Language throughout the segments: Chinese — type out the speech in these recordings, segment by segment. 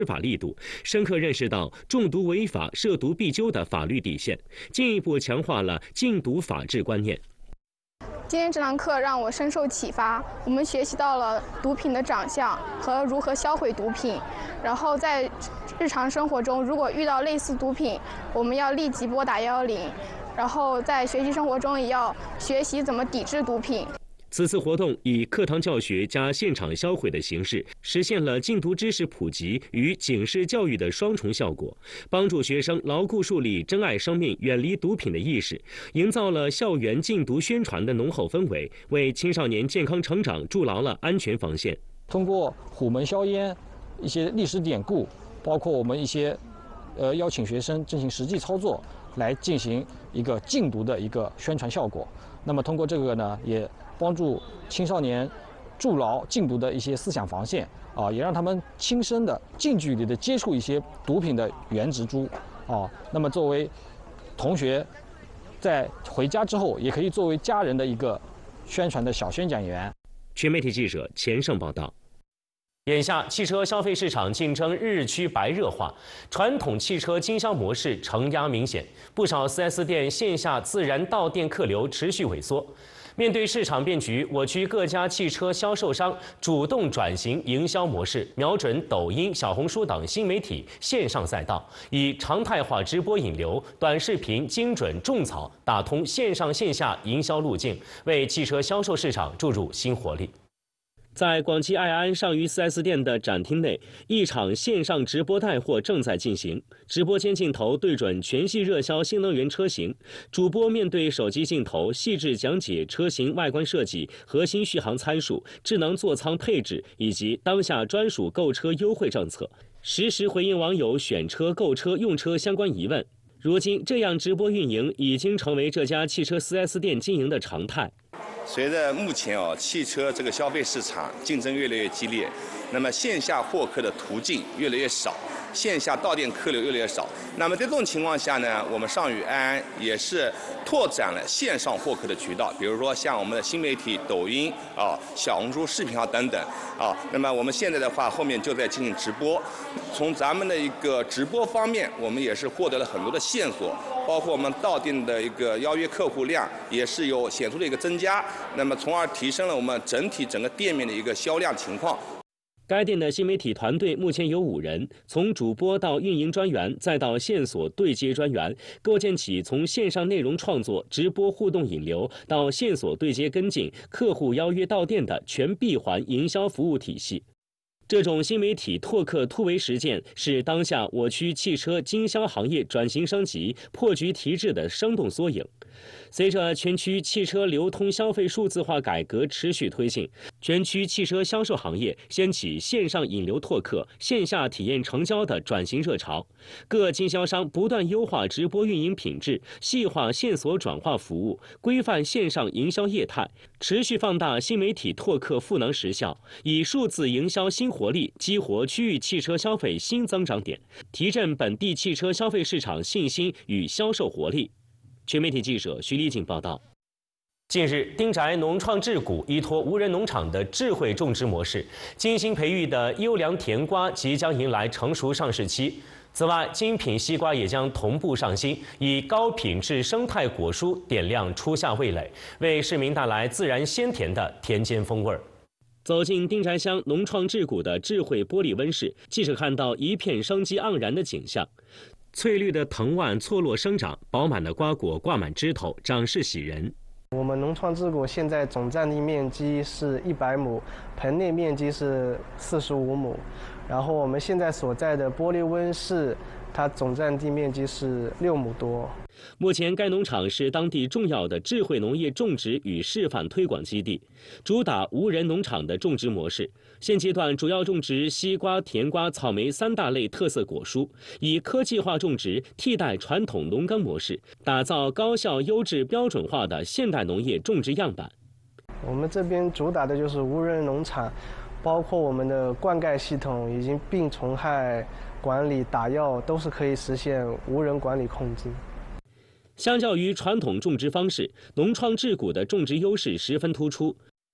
执法力度，深刻认识到重毒违法、涉毒必究的法律底线，进一步强化了禁毒法治观念。 今天这堂课让我深受启发，我们学习到了毒品的长相和如何销毁毒品，然后在日常生活中，如果遇到类似毒品，我们要立即拨打110，然后在学习生活中也要学习怎么抵制毒品。 此次活动以课堂教学加现场销毁的形式，实现了禁毒知识普及与警示教育的双重效果，帮助学生牢固树立珍爱生命、远离毒品的意识，营造了校园禁毒宣传的浓厚氛围，为青少年健康成长筑牢了安全防线。 通过虎门销烟、一些历史典故，包括我们一些邀请学生进行实际操作，来进行一个禁毒的一个宣传效果。那么通过这个呢，也帮助青少年筑牢禁毒的一些思想防线啊，也让他们亲身的、近距离的接触一些毒品的原植株啊。那么作为同学在回家之后，也可以作为家人的一个宣传的小宣讲员。 全媒体记者钱胜报道。眼下，汽车消费市场竞争日趋白热化，传统汽车经销模式承压明显，不少 4S 店线下自然到店客流持续萎缩。面对市场变局，我区各家汽车销售商主动转型营销模式，瞄准抖音、小红书等新媒体线上赛道，以常态化直播引流、短视频精准种草，打通线上线下营销路径，为汽车销售市场注入新活力。在广汽埃安上虞 4S 店的展厅内，一场线上直播带货正在进行。直播间镜头对准全系热销新能源车型，主播面对手机镜头，细致讲解车型外观设计、核心续航参数、智能座舱配置以及当下专属购车优惠政策，实时回应网友选车、购车、用车相关疑问。如今，这样直播运营已经成为这家汽车 4S 店经营的常态。 随着目前汽车这个消费市场竞争越来越激烈，那么线下获客的途径越来越少，线下到店客流越来越少。那么在这种情况下呢，我们上虞埃安也是拓展了线上获客的渠道，比如说像我们的新媒体抖音小红书视频号等等那么我们现在的话后面就在进行直播。从咱们的一个直播方面，我们也是获得了很多的线索，包括我们到店的一个邀约客户量也是有显著的一个增加，那么从而提升了我们整个店面的一个销量情况。 该店的新媒体团队目前有5人，从主播到运营专员，再到线索对接专员，构建起从线上内容创作、直播互动引流到线索对接跟进、客户邀约到店的全闭环营销服务体系。这种新媒体拓客突围实践是当下我区汽车经销行业转型升级、破局提质的生动缩影。随着全区汽车流通消费数字化改革持续推进，全区汽车销售行业掀起线上引流拓客、线下体验成交的转型热潮。各经销商不断优化直播运营品质，细化线索转化服务，规范线上营销业态，持续放大新媒体拓客赋能实效，以数字营销新活力激活区域汽车消费新增长点，提振本地汽车消费市场信心与销售活力。全媒体记者徐立静报道。近日，丁宅农创智谷依托无人农场的智慧种植模式，精心培育的优良甜瓜即将迎来成熟上市期。此外，精品西瓜也将同步上新，以高品质生态果蔬点亮初夏味蕾，为市民带来自然鲜甜的田间风味。走进丁宅乡农创智谷的智慧玻璃温室，记者看到一片生机盎然的景象。翠绿的藤蔓错落生长，饱满的瓜果挂满枝头，长势喜人。 我们农创智谷现在总占地面积是100亩，盆内面积是45亩。然后我们现在所在的玻璃温室，它总占地面积是6亩多。 目前，该农场是当地重要的智慧农业种植与示范推广基地，主打无人农场的种植模式。现阶段主要种植西瓜、甜瓜、草莓3大类特色果蔬，以科技化种植替代传统农耕模式，打造高效、优质、标准化的现代农业种植样板。 我们这边主打的就是无人农场，包括我们的灌溉系统以及病虫害管理、打药都是可以实现无人管理控制。相较于传统种植方式，农创智谷的种植优势十分突出。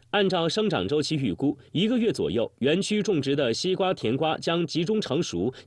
按照生长周期预估，1个月左右，园区种植的西瓜、甜瓜将集中成熟，